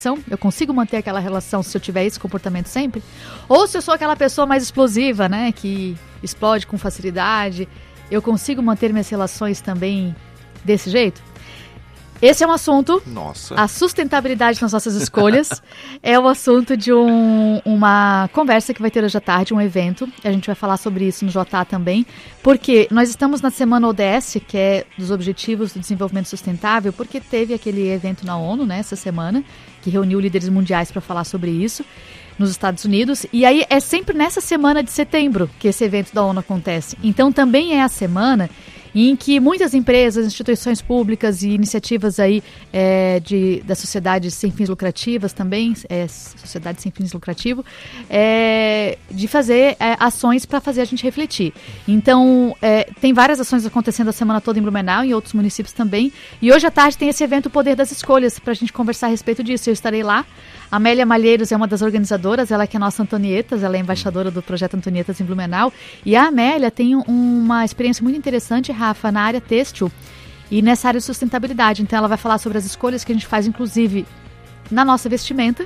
eu consigo manter aquela relação se eu tiver esse comportamento sempre? Ou se eu sou aquela pessoa mais explosiva, né, que explode com facilidade, eu consigo manter minhas relações também desse jeito? Esse é um assunto, a sustentabilidade nas nossas escolhas, é o assunto de uma conversa que vai ter hoje à tarde, um evento, a gente vai falar sobre isso no JA também, porque nós estamos na semana ODS, que é dos Objetivos do Desenvolvimento Sustentável, porque teve aquele evento na ONU, né, essa semana, que reuniu líderes mundiais para falar sobre isso, nos Estados Unidos, e aí é sempre nessa semana de setembro que esse evento da ONU acontece, então também é a semana em que muitas empresas, instituições públicas e iniciativas aí da sociedade sem fins lucrativas também, sociedade sem fins lucrativos, de fazer ações para fazer a gente refletir. Então, tem várias ações acontecendo a semana toda em Blumenau e em outros municípios também, e hoje à tarde tem esse evento O Poder das Escolhas, para a gente conversar a respeito disso. Eu estarei lá. A Amélia Malheiros é uma das organizadoras, ela que é nossa Antonietas, ela é embaixadora do projeto Antonietas em Blumenau. E a Amélia tem uma experiência muito interessante, Rafa, na área têxtil e nessa área de sustentabilidade. Então ela vai falar sobre as escolhas que a gente faz, inclusive, na nossa vestimenta,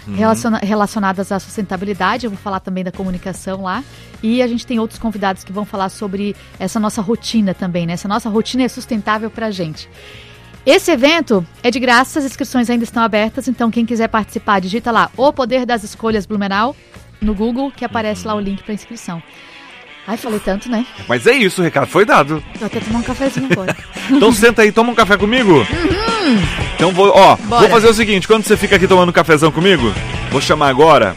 relacionadas à sustentabilidade. Eu vou falar também da comunicação lá. E a gente tem outros convidados que vão falar sobre essa nossa rotina também, né? Essa nossa rotina é sustentável pra gente. Esse evento é de graça, as inscrições ainda estão abertas, então quem quiser participar, digita lá O Poder das Escolhas Blumenau no Google, que aparece lá o link para inscrição. Ai, falei tanto, né? Mas é isso, o recado foi dado. Vou até tomar um cafezinho agora. Então senta aí, toma um café comigo. Então vou fazer o seguinte, quando você fica aqui tomando um cafezão comigo, vou chamar agora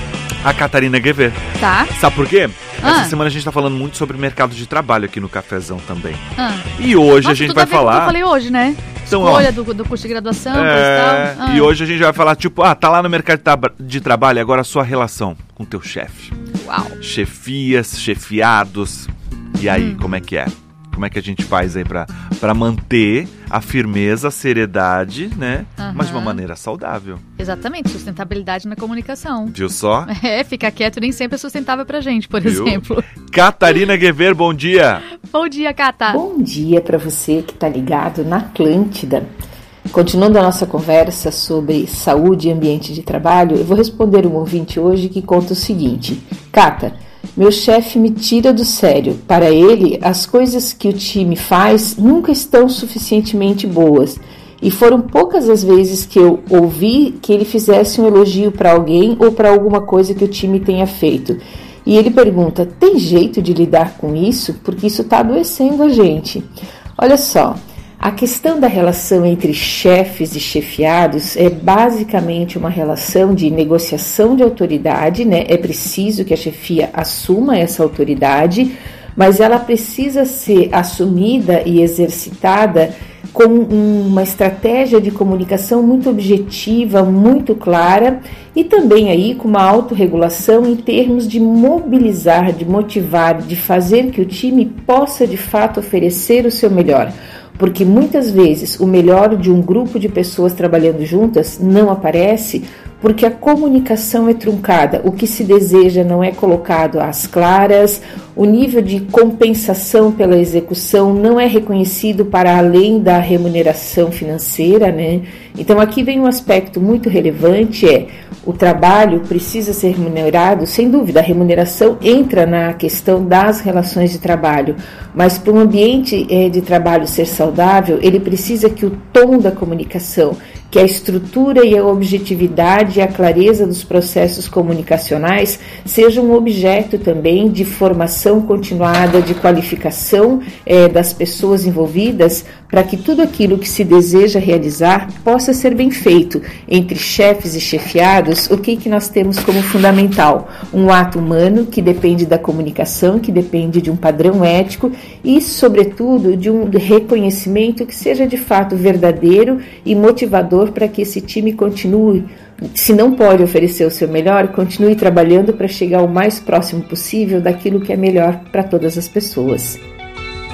a Catarina Gever. Tá. Sabe por quê? Essa semana a gente tá falando muito sobre mercado de trabalho aqui no Cafezão também. E hoje a gente vai falar... Eu falei hoje, né? Então, escolha do curso de graduação, coisa e tal. E hoje a gente vai falar, tipo, tá lá no mercado de trabalho, agora a sua relação com o teu chefe. Uau. Chefias, chefiados. E aí, como é que é? Como é que a gente faz aí pra manter a firmeza, a seriedade, né? Mas de uma maneira saudável. Exatamente, sustentabilidade na comunicação. Viu só? Ficar quieto nem sempre é sustentável pra gente, por exemplo. Catarina Gever, bom dia. Bom dia, Cata. Bom dia pra você que tá ligado na Atlântida. Continuando a nossa conversa sobre saúde e ambiente de trabalho, eu vou responder um ouvinte hoje que conta o seguinte. Cata, meu chefe me tira do sério. Para ele, as coisas que o time faz nunca estão suficientemente boas. E foram poucas as vezes que eu ouvi que ele fizesse um elogio para alguém ou para alguma coisa que o time tenha feito. E ele pergunta, tem jeito de lidar com isso? Porque isso está adoecendo a gente. Olha só, a questão da relação entre chefes e chefiados é basicamente uma relação de negociação de autoridade, né? É preciso que a chefia assuma essa autoridade, mas ela precisa ser assumida e exercitada com uma estratégia de comunicação muito objetiva, muito clara e também aí com uma autorregulação em termos de mobilizar, de motivar, de fazer que o time possa de fato oferecer o seu melhor. Porque muitas vezes o melhor de um grupo de pessoas trabalhando juntas não aparece porque a comunicação é truncada, o que se deseja não é colocado às claras, o nível de compensação pela execução não é reconhecido para além da remuneração financeira, né? Então aqui vem um aspecto muito relevante, o trabalho precisa ser remunerado, sem dúvida, a remuneração entra na questão das relações de trabalho, mas para um ambiente de trabalho ser saudável, ele precisa que o tom da comunicação, que a estrutura e a objetividade e a clareza dos processos comunicacionais sejam um objeto também de formação continuada, de qualificação das pessoas envolvidas, para que tudo aquilo que se deseja realizar possa ser bem feito. Entre chefes e chefiados, o que nós temos como fundamental? Um ato humano que depende da comunicação, que depende de um padrão ético e, sobretudo, de um reconhecimento que seja de fato verdadeiro e motivador para que esse time continue, se não pode oferecer o seu melhor, continue trabalhando para chegar o mais próximo possível daquilo que é melhor para todas as pessoas.